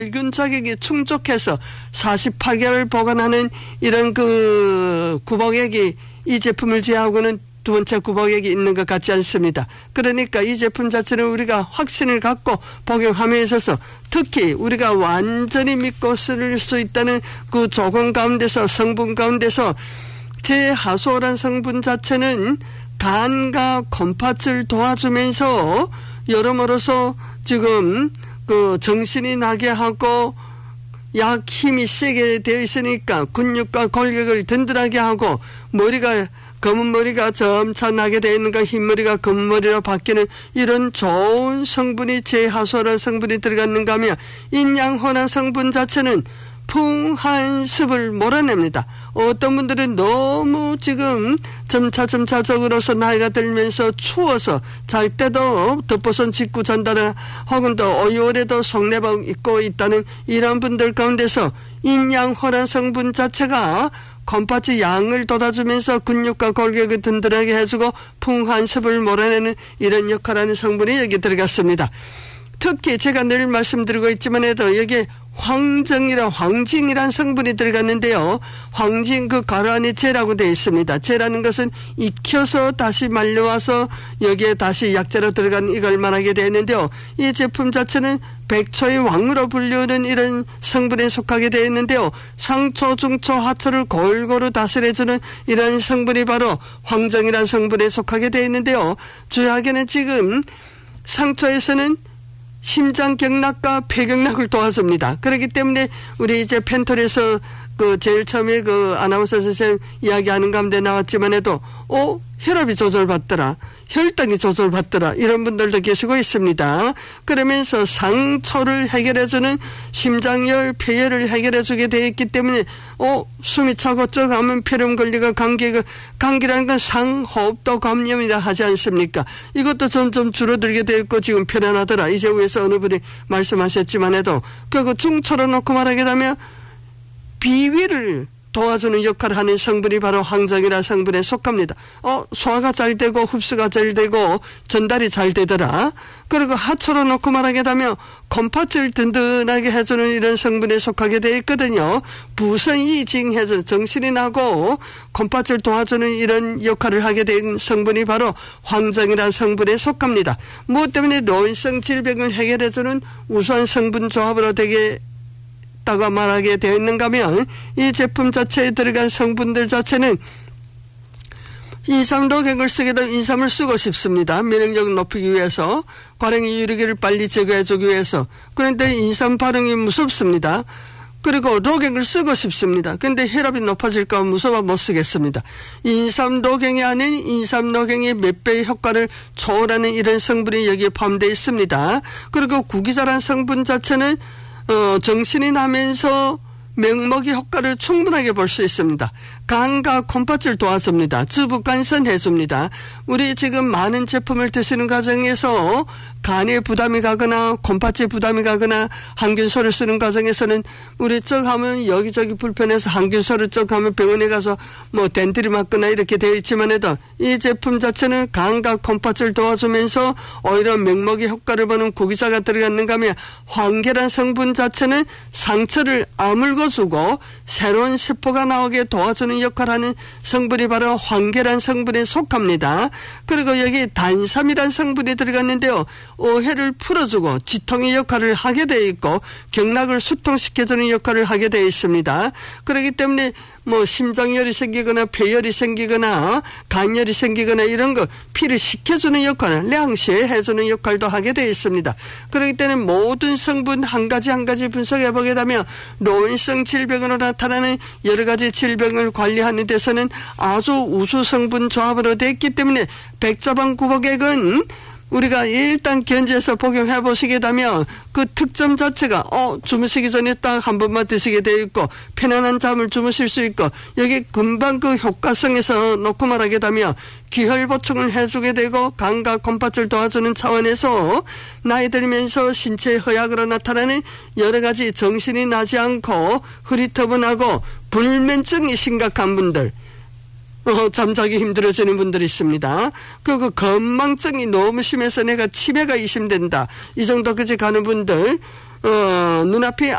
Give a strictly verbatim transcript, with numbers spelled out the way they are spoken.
균 자격이 충족해서 사십팔 개월 보관하는 이런 그 구복액이 이 제품을 제하고는 두 번째 구복액이 있는 것 같지 않습니다. 그러니까 이 제품 자체는 우리가 확신을 갖고 복용함에 있어서 특히 우리가 완전히 믿고 쓸 수 있다는 그 조건 가운데서 성분 가운데서 제하수오란 성분 자체는 간과 곰팥을 도와주면서 여러모로서 지금 그 정신이 나게 하고 약 힘이 세게 되어 있으니까 근육과 골격을 든든하게 하고 머리가 검은 머리가 점차 나게 되어 있는가 흰머리가 검은 머리로 바뀌는 이런 좋은 성분이 제하수오라는 성분이 들어갔는가 하면 인양호란 성분 자체는 풍한습을 몰아냅니다. 어떤 분들은 너무 지금 점차점차적으로서 나이가 들면서 추워서 잘 때도 덮어선 직구 전달을 혹은 또 오열에도 속내복 입고 있다는 이런 분들 가운데서 인양호란 성분 자체가 곰팥이 양을 돋아주면서 근육과 골격을 든든하게 해주고 풍한습을 몰아내는 이런 역할하는 성분이 여기 들어갔습니다. 특히 제가 늘 말씀드리고 있지만 해도 여기에 황정이라 황징이라는 성분이 들어갔는데요. 황징 그 가루 안에 재라고 되어 있습니다. 재라는 것은 익혀서 다시 말려와서 여기에 다시 약재로 들어간 이걸 말하게 되어 있는데요. 이 제품 자체는 백초의 왕으로 불리우는 이런 성분에 속하게 되어 있는데요. 상초, 중초, 하초를 골고루 다스려주는 이런 성분이 바로 황정이라는 성분에 속하게 되어 있는데요. 주약에는 지금 상초에서는 심장경락과 폐경락을 도와줍니다. 그렇기 때문에 우리 이제 펜톨에서 그 제일 처음에 그 아나운서 선생님 이야기하는 가운데 나왔지만 해도 어 혈압이 조절받더라, 혈당이 조절받더라 이런 분들도 계시고 있습니다. 그러면서 상초를 해결해주는 심장열, 폐열을 해결해주게 되어 있기 때문에 어 숨이 차고 쩍 하면 폐렴 걸리고 감기가 감기라는 건 상호흡도 감염이라 하지 않습니까? 이것도 점점 줄어들게 되어 있고 지금 편안하더라. 이제 위에서 어느 분이 말씀하셨지만 해도 그리고 중초로 놓고 말하게 되면 비위를 도와주는 역할을 하는 성분이 바로 황정이라는 성분에 속합니다. 어, 소화가 잘 되고 흡수가 잘 되고 전달이 잘 되더라. 그리고 하초로 놓고 말하게 되면 곰팥을 든든하게 해주는 이런 성분에 속하게 되어 있거든요. 부성이징해서 정신이 나고 곰팥을 도와주는 이런 역할을 하게 된 성분이 바로 황정이라는 성분에 속합니다. 무엇 때문에 노인성 질병을 해결해주는 우수한 성분 조합으로 되게 다가 말하게 되어 있는가 하면 이 제품 자체에 들어간 성분들 자체는 인삼독액을 쓰게 되면 인삼을 쓰고 싶습니다. 면역력을 높이기 위해서 관행의 유리기를 빨리 제거해주기 위해서. 그런데 인삼 발흥이 무섭습니다. 그리고 독액을 쓰고 싶습니다. 그런데 혈압이 높아질까 무서워 못 쓰겠습니다. 인삼독액이 아닌 인삼독액의 몇 배의 효과를 초월하는 이런 성분이 여기에 포함되어 있습니다. 그리고 구기자란 성분 자체는 어, 정신이 나면서 명목의 효과를 충분하게 볼 수 있습니다. 간과 콩팥을 도와줍니다. 주부간선 해줍니다. 우리 지금 많은 제품을 드시는 과정에서 간에 부담이 가거나 콩팥에 부담이 가거나 항균소를 쓰는 과정에서는 우리 쩍 하면 여기저기 불편해서 항균소를 쩍 하면 병원에 가서 뭐 덴트리 맞거나 이렇게 되어 있지만 해도 이 제품 자체는 간과 콩팥을 도와주면서 오히려 명목의 효과를 보는 구기자가 들어갔는가 하면 황계란 성분 자체는 상처를 아물고 주고 새로운 세포가 나오게 도와주는 역할을 하는 성분이 바로 황계란 성분에 속합니다. 그리고 여기 단삼이란 성분이 들어갔는데요. 어해를 풀어주고 지통의 역할을 하게 되어 있고 경락을 수통시켜주는 역할을 하게 되어 있습니다. 그렇기 때문에 뭐 심장열이 생기거나 폐열이 생기거나 간열이 생기거나 이런 거 피를 식혀주는 역할을 량시에 해주는 역할도 하게 되어 있습니다. 그렇기 때문에 모든 성분 한 가지 한 가지 분석해 보게 되면 노인성 질병으로 나타나는 여러 가지 질병을 관리하는 데서는 아주 우수 성분 조합으로 되어 있기 때문에 백자방 구복액은 우리가 일단 견지해서 복용해 보시게 되면 그 특점 자체가 어 주무시기 전에 딱 한 번만 드시게 되어 있고 편안한 잠을 주무실 수 있고 여기 금방 그 효과성에서 놓고 말하게 되면 기혈 보충을 해주게 되고 간과 콩팥을 도와주는 차원에서 나이 들면서 신체 허약으로 나타나는 여러 가지 정신이 나지 않고 흐리터분하고 불면증이 심각한 분들 어, 잠자기 힘들어지는 분들이 있습니다. 그리고 건망증이 너무 심해서 내가 치매가 의심된다. 이 정도까지 가는 분들, 어, 눈앞이